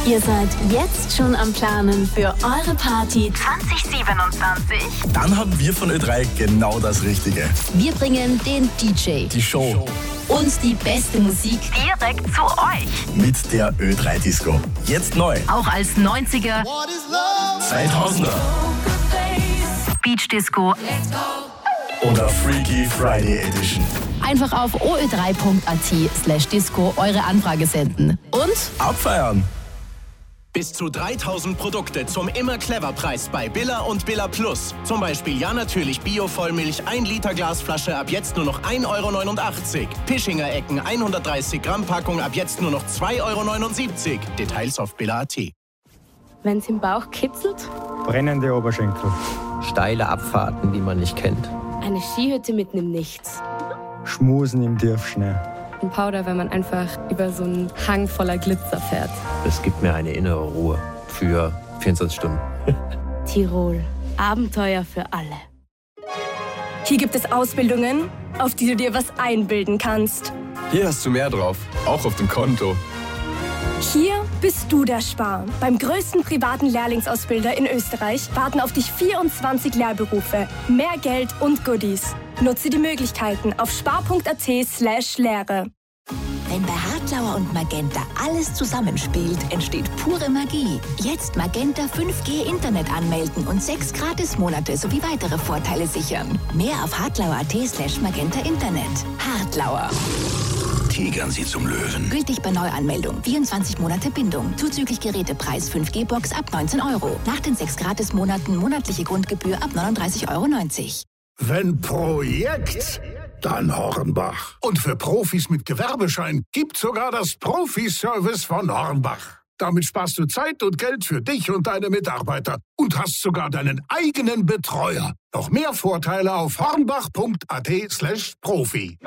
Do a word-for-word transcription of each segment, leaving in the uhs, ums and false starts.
Ihr seid jetzt schon am Planen für eure Party zwanzig siebenundzwanzig? Dann haben wir von Ö drei genau das Richtige. Wir bringen den D J, die Show und die beste Musik direkt zu euch. Mit der Ö drei Disco. Jetzt neu. Auch als neunziger, zweitausender Beach Disco oder Freaky Friday Edition. Einfach auf o ö drei punkt a t slash disco eure Anfrage senden. Und abfeiern. Bis zu dreitausend Produkte zum Immer-Clever-Preis bei Billa und Billa Plus. Zum Beispiel Ja Natürlich Bio-Vollmilch, ein Liter Glasflasche ab jetzt nur noch ein Euro neunundachtzig. Pischinger Ecken hundertdreißig Gramm Packung ab jetzt nur noch zwei Euro neunundsiebzig. Details auf billa punkt a t. Wenn's im Bauch kitzelt? Brennende Oberschenkel. Steile Abfahrten, die man nicht kennt. Eine Skihütte mitten im Nichts. Schmusen im Tiefschnee. Ein Powder, wenn man einfach über so einen Hang voller Glitzer fährt. Es gibt mir eine innere Ruhe für vierundzwanzig Stunden. Tirol. Abenteuer für alle. Hier gibt es Ausbildungen, auf die du dir was einbilden kannst. Hier hast du mehr drauf, auch auf dem Konto. Hier bist du der Spar. Beim größten privaten Lehrlingsausbilder in Österreich warten auf dich vierundzwanzig Lehrberufe, mehr Geld und Goodies. Nutze die Möglichkeiten auf spar punkt a t slash Lehre. Wenn bei Hartlauer und Magenta alles zusammenspielt, entsteht pure Magie. Jetzt Magenta fünf G Internet anmelden und sechs Gratismonate sowie weitere Vorteile sichern. Mehr auf hartlauer punkt a t slash Magenta Internet. Hartlauer. Tigern Sie zum Löwen. Gültig bei Neuanmeldung. vierundzwanzig Monate Bindung. Zuzüglich Gerätepreis fünf G Box ab neunzehn Euro. Nach den sechs Gratismonaten monatliche Grundgebühr ab neununddreißig Euro neunzig. Wenn Projekt, dann Hornbach. Und für Profis mit Gewerbeschein gibt's sogar das Profi-Service von Hornbach. Damit sparst du Zeit und Geld für dich und deine Mitarbeiter und hast sogar deinen eigenen Betreuer. Noch mehr Vorteile auf hornbach punkt a t slash profi.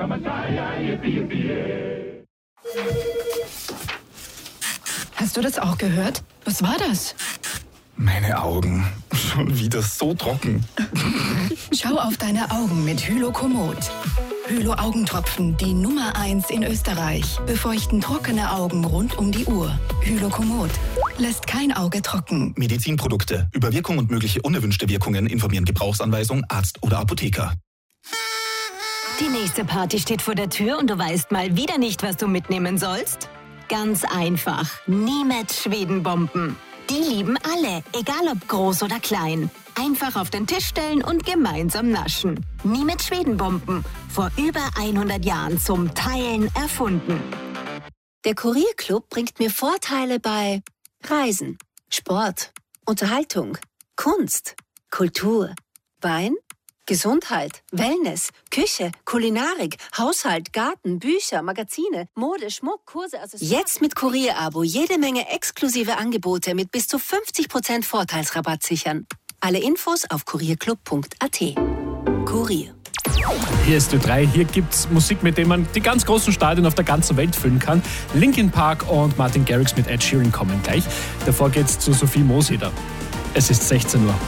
Hast du das auch gehört? Was war das? Meine Augen. Schon wieder so trocken. Schau auf deine Augen mit Hylokomod. Hylo-Augentropfen, die Nummer eins in Österreich. Befeuchten trockene Augen rund um die Uhr. Hylokomod lässt kein Auge trocken. Medizinprodukte. Über Wirkung und mögliche unerwünschte Wirkungen informieren Gebrauchsanweisung, Arzt oder Apotheker. Die nächste Party steht vor der Tür und du weißt mal wieder nicht, was du mitnehmen sollst? Ganz einfach. Niemet Schwedenbomben. Die lieben alle, egal ob groß oder klein. Einfach auf den Tisch stellen und gemeinsam naschen. Niemet Schwedenbomben. Vor über hundert Jahren zum Teilen erfunden. Der Kurierclub bringt mir Vorteile bei Reisen, Sport, Unterhaltung, Kunst, Kultur, Wein, Gesundheit, Wellness, Küche, Kulinarik, Haushalt, Garten, Bücher, Magazine, Mode, Schmuck, Kurse, Accessoires. Jetzt mit Kurierabo jede Menge exklusive Angebote mit bis zu fünfzig Prozent Vorteilsrabatt sichern. Alle Infos auf kurierclub punkt a t. Kurier. Hier ist Ö drei, hier gibt's Musik, mit der man die ganz großen Stadien auf der ganzen Welt füllen kann. Linkin Park und Martin Garrix mit Ed Sheeran kommen gleich. Davor geht's zu Sophie Moseder. Es ist sechzehn Uhr.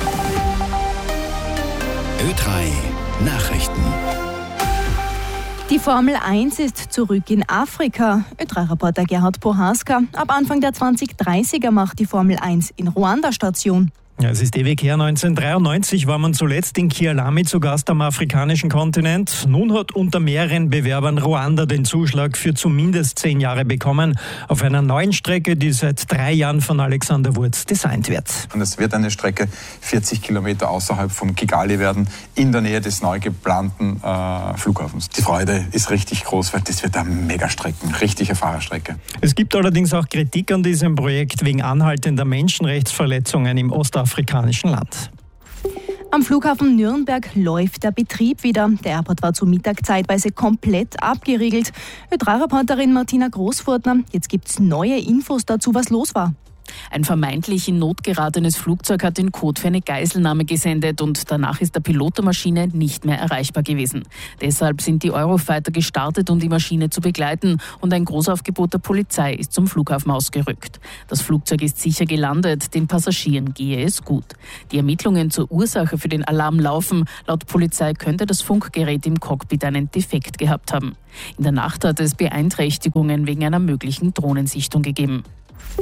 Ö drei Nachrichten. Die Formel eins ist zurück in Afrika. Ö drei Reporter Gerhard Prohaska. Ab Anfang der zwanzig-dreißiger macht die Formel eins in Ruanda Station. Ja, es ist ewig her. neunzehnhundertdreiundneunzig war man zuletzt in Kialami zu Gast am afrikanischen Kontinent. Nun hat unter mehreren Bewerbern Ruanda den Zuschlag für zumindest zehn Jahre bekommen. Auf einer neuen Strecke, die seit drei Jahren von Alexander Wurz designt wird. Und es wird eine Strecke vierzig Kilometer außerhalb von Kigali werden, in der Nähe des neu geplanten äh, Flughafens. Die Freude ist richtig groß, weil das wird eine Megastrecke, eine richtige Fahrerstrecke. Es gibt allerdings auch Kritik an diesem Projekt wegen anhaltender Menschenrechtsverletzungen im Ostafrikanischen Land. Am Flughafen Nürnberg läuft der Betrieb wieder. Der Airport war zur Mittag zeitweise komplett abgeriegelt. Ö drei Reporterin Martina Großfurtner, jetzt gibt's neue Infos dazu, was los war. Ein vermeintlich in Not geratenes Flugzeug hat den Code für eine Geiselnahme gesendet und danach ist der Pilot der Maschine nicht mehr erreichbar gewesen. Deshalb sind die Eurofighter gestartet, um die Maschine zu begleiten, und ein Großaufgebot der Polizei ist zum Flughafen ausgerückt. Das Flugzeug ist sicher gelandet, den Passagieren gehe es gut. Die Ermittlungen zur Ursache für den Alarm laufen. Laut Polizei könnte das Funkgerät im Cockpit einen Defekt gehabt haben. In der Nacht hat es Beeinträchtigungen wegen einer möglichen Drohnensichtung gegeben.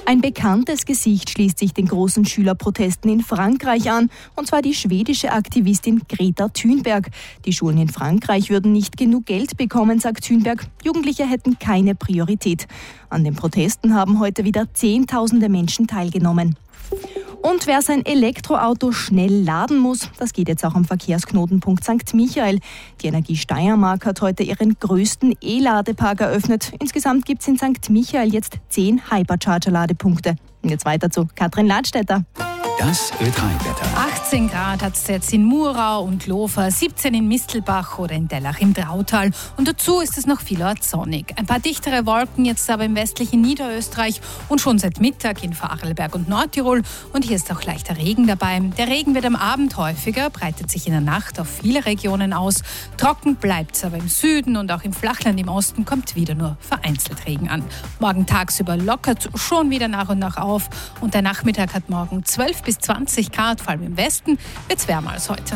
Ein bekanntes Gesicht schließt sich den großen Schülerprotesten in Frankreich an, und zwar die schwedische Aktivistin Greta Thunberg. Die Schulen in Frankreich würden nicht genug Geld bekommen, sagt Thunberg. Jugendliche hätten keine Priorität. An den Protesten haben heute wieder Zehntausende Menschen teilgenommen. Und wer sein Elektroauto schnell laden muss, das geht jetzt auch am Verkehrsknotenpunkt Sankt Michael. Die Energie Steiermark hat heute ihren größten E-Ladepark eröffnet. Insgesamt gibt es in Sankt Michael jetzt zehn Hypercharger-Ladepunkte. Und jetzt weiter zu Katrin Ladstätter. Das Ö drei Wetter. achtzehn Grad hat es jetzt in Murau und Lofer, siebzehn in Mistelbach oder in Dellach im Drautal. Und dazu ist es noch vielerorts sonnig. Ein paar dichtere Wolken jetzt aber im westlichen Niederösterreich und schon seit Mittag in Vorarlberg und Nordtirol. Und hier ist auch leichter Regen dabei. Der Regen wird am Abend häufiger, breitet sich in der Nacht auf viele Regionen aus. Trocken bleibt es aber im Süden und auch im Flachland im Osten kommt wieder nur vereinzelt Regen an. Morgen tagsüber lockert schon wieder nach und nach auf. Und der Nachmittag hat morgen zwölf bis zwanzig Grad, vor allem im Westen, wird es wärmer als heute.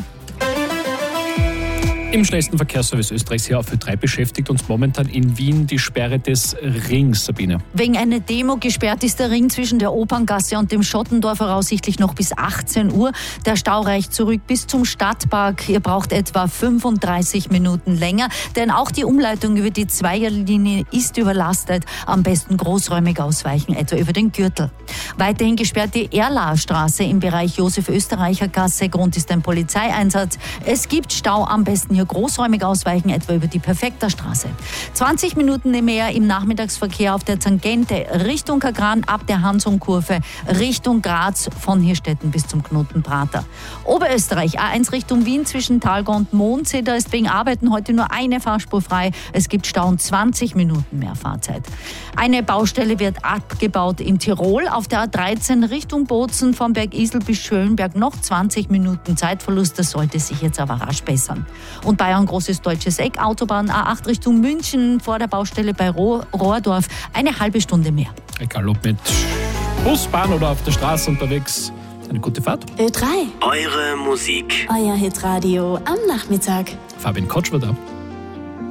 Im schnellsten Verkehrsservice Österreichs hier auf Ö drei beschäftigt uns momentan in Wien die Sperre des Rings, Sabine. Wegen einer Demo gesperrt ist der Ring zwischen der Operngasse und dem Schottentor voraussichtlich noch bis achtzehn Uhr. Der Stau reicht zurück bis zum Stadtpark. Ihr braucht etwa fünfunddreißig Minuten länger, denn auch die Umleitung über die Zweierlinie ist überlastet. Am besten großräumig ausweichen, etwa über den Gürtel. Weiterhin gesperrt die Erlaer Straße im Bereich Josef-Österreicher-Gasse. Grund ist ein Polizeieinsatz. Es gibt Stau, am besten hier großräumig ausweichen, etwa über die Perfekter Straße. zwanzig Minuten mehr im Nachmittagsverkehr auf der Tangente Richtung Kagran ab der Hansung-Kurve Richtung Graz von Hirstetten bis zum Knoten Prater. Oberösterreich A eins Richtung Wien zwischen Talgau und Mondsee. Da ist wegen Arbeiten heute nur eine Fahrspur frei. Es gibt Stau und zwanzig Minuten mehr Fahrzeit. Eine Baustelle wird abgebaut in Tirol auf der A dreizehn Richtung Bozen vom Berg Isel bis Schönberg. Noch zwanzig Minuten Zeitverlust. Das sollte sich jetzt aber rasch bessern. Und Bayern großes deutsches Eck, Autobahn A acht Richtung München vor der Baustelle bei Rohrdorf. Eine halbe Stunde mehr. Egal ob mit Bus, Bahn oder auf der Straße unterwegs. Eine gute Fahrt. Ö drei. Eure Musik. Euer Hitradio am Nachmittag. Fabian Kotsch war da.